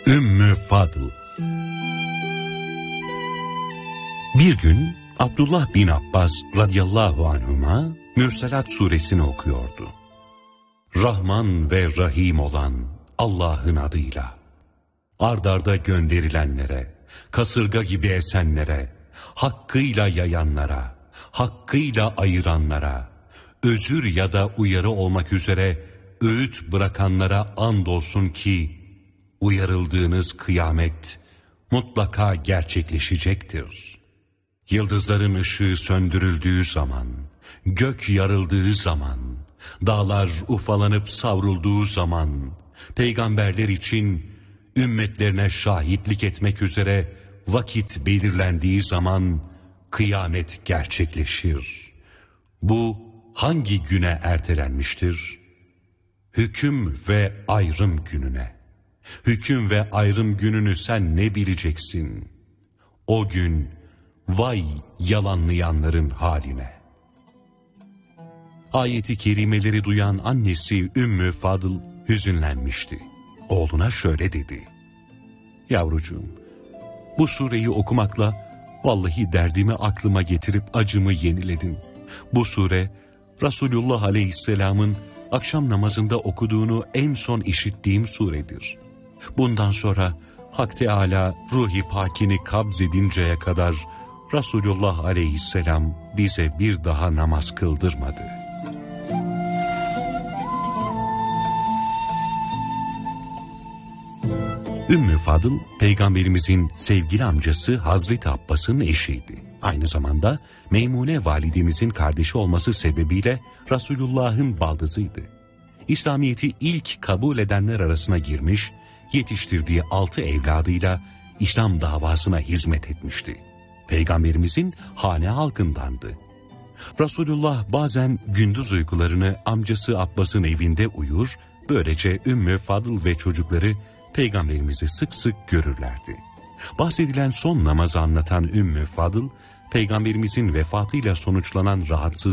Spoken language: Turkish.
Ümmü Fadıl. Bir gün Abdullah bin Abbas radıyallahu anhuma Mürselat suresini okuyordu. Rahman ve Rahim olan Allah'ın adıyla. Ard arda gönderilenlere, kasırga gibi esenlere, hakkıyla yayanlara, hakkıyla ayıranlara, özür ya da uyarı olmak üzere öğüt bırakanlara andolsun ki, uyarıldığınız kıyamet mutlaka gerçekleşecektir. Yıldızların ışığı söndürüldüğü zaman, gök yarıldığı zaman, dağlar ufalanıp savrulduğu zaman, peygamberler için ümmetlerine şahitlik etmek üzere vakit belirlendiği zaman kıyamet gerçekleşir. Bu hangi güne ertelenmiştir? Hüküm ve ayrım gününe. Hüküm ve ayrım gününü sen ne bileceksin? O gün vay yalanlayanların haline. Ayeti kerimeleri duyan annesi Ümmü Fadıl hüzünlenmişti. Oğluna şöyle dedi: yavrucuğum, bu sureyi okumakla vallahi derdimi aklıma getirip acımı yeniledin. Bu sure Resulullah Aleyhisselam'ın akşam namazında okuduğunu en son işittiğim suredir. Bundan sonra Hak Teâlâ ruhi pakini kabzedinceye kadar Resulullah Aleyhisselam bize bir daha namaz kıldırmadı. Ümmü Fadıl, Peygamberimizin sevgili amcası Hazreti Abbas'ın eşiydi. Aynı zamanda Meymune validemizin kardeşi olması sebebiyle Resulullah'ın baldızıydı. İslamiyet'i ilk kabul edenler arasına girmiş, yetiştirdiği 6 evladıyla İslam davasına hizmet etmişti. Peygamberimizin hane halkındandı. Resulullah bazen gündüz uykularını amcası Abbas'ın evinde uyur, böylece Ümmü Fadıl ve çocukları Peygamberimizi sık sık görürlerdi. Bahsedilen son namazı anlatan Ümmü Fadıl, Peygamberimizin vefatıyla sonuçlanan rahatsızlığı